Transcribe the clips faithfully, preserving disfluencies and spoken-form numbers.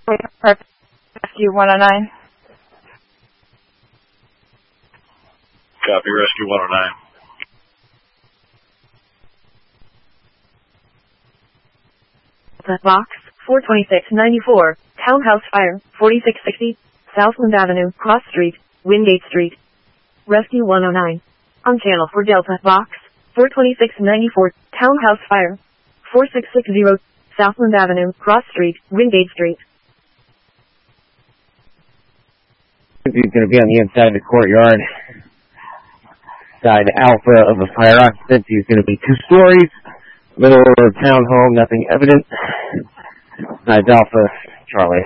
Rescue one oh nine. Copy, Rescue one oh nine. Box four twenty-six ninety-four, Townhouse Fire, forty-six sixty, Southland Avenue, Cross Street, Wingate Street. Rescue one oh nine. On channel for Delta. Box four twenty-six ninety-four, Townhouse Fire, forty-six sixty, Southland Avenue, Cross Street, Wingate Street. He's going to be on the inside of the courtyard. Side alpha of the fire occupancy is going to be two stories. Middle of townhome, nothing evident. Side alpha, Charlie.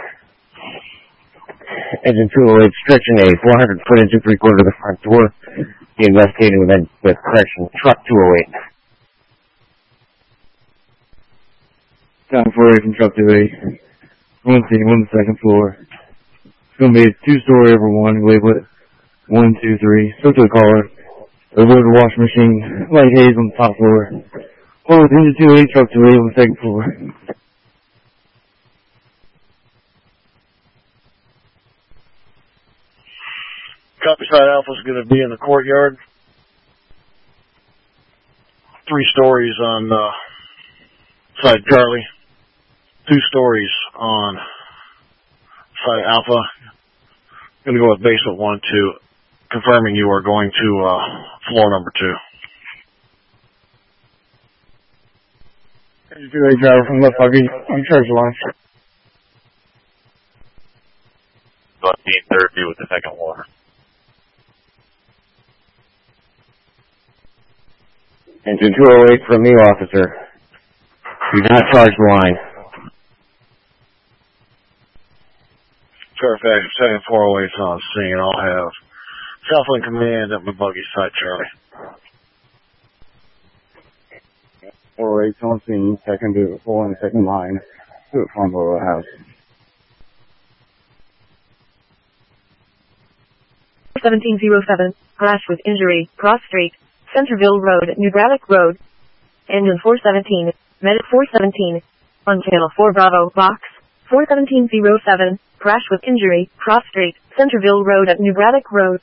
Engine two oh eight, restriction a four hundred foot engine three quarter to the front door. Be investigating with, with correction, truck two oh eight. Down four eight from truck two oh eight. One scene, one second floor. It's going to be a two-story over one, label it one, two, three. Spoke to the caller. Overloaded washing machine, light haze on the top floor. One with engine two oh eight, truck two oh eight on the second floor. Copy, side alpha's going to be in the courtyard. Three stories on uh, side Charlie. Two stories on side alpha. Going to go with basement one, two. Confirming you are going to uh, floor number two. Engine two oh eight driver from left buggy on charge line. Being thirty with the second floor. Engine two oh eight from you, officer. Do not charge the line. Fairfax, second four oh eight's on scene. I'll have Southland Command at my buggy side, Charlie. four oh eight's on scene, second to four on the second line. To it from below the house. seventeen oh seven, crash with injury, Cross Street, Centerville Road, New Braddock Road. Engine four seventeen, Medic four seventeen, on channel four Bravo, box four seventeen oh seven, crash with injury, Cross Street, Centerville Road at New Braddock Road.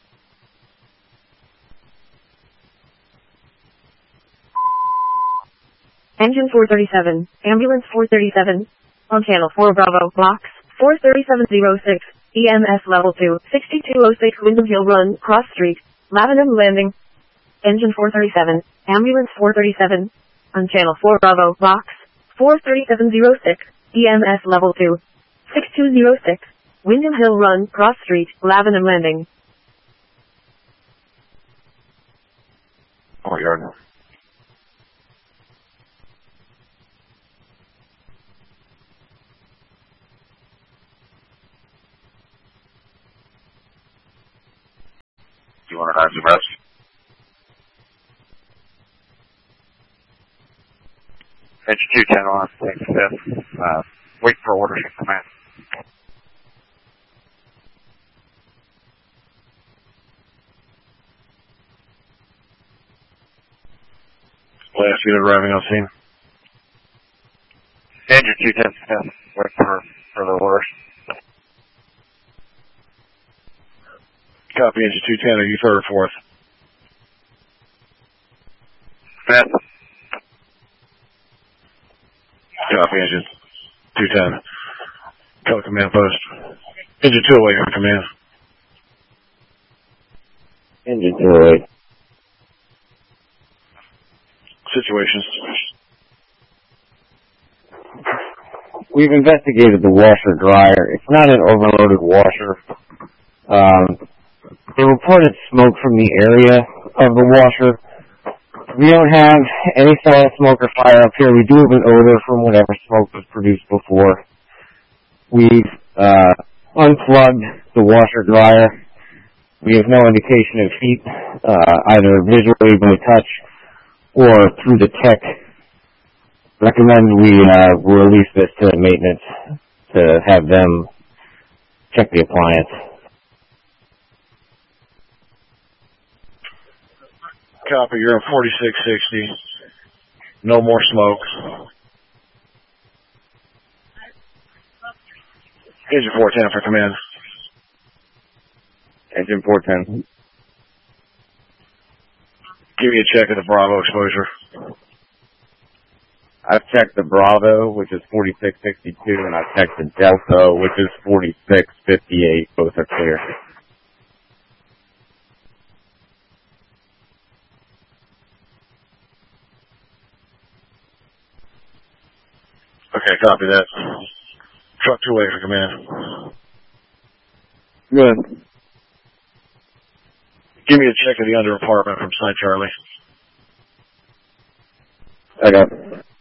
Engine four thirty-seven, ambulance four thirty-seven, on channel four Bravo, box four thirty-seven oh six, E M S level two, sixty-two oh six Wyndham Hill Run, Cross Street, Lavenham Landing. Engine four thirty-seven, ambulance four thirty-seven, on channel four Bravo, box four thirty-seven oh six, E M S level two, sixty-two oh six, Wyndham Hill Run, Cross Street, Lavenham Landing. Courtyard. You want to have some rest? Engine two ten on fifth. Uh, wait for orders from command. Last unit arriving on scene. Engine two ten fifth. Wait for further orders. Copy, engine two ten. Are you third or fourth? Fifth. Copy, engine two ten. Call command post. Engine two oh eight on command. Engine two oh eight. Situations. We've investigated the washer dryer. It's not an overloaded washer. Um, they reported smoke from the area of the washer. We don't have any sign of smoke or fire up here. We do have an odor from whatever smoke was produced before. We've uh, unplugged the washer dryer. We have no indication of heat, uh, either visually by touch or through the tech. Recommend we uh, release this to maintenance to have them check the appliance. Copy, you're on forty-six sixty. No more smoke. Engine four ten for command. Engine four ten. Give me a check of the Bravo exposure. I've checked the Bravo, which is forty-six sixty-two, and I've checked the Delta, which is forty-six fifty-eight. Both are clear. Okay, copy that. Truck two way for command. Good. Give me a check of the under apartment from Site Charlie. I got